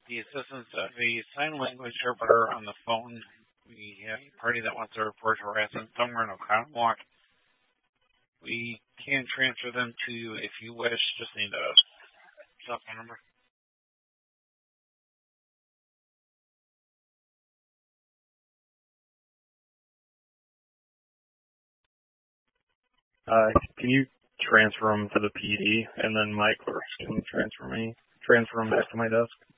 the assistance of a sign language interpreter on the phone. We have a party that wants to report harassment somewhere in Oconomowoc. We can transfer them to you if you wish. Just need a cell phone number. Can you transfer them to the PD, and then my clerks can transfer them back to my desk?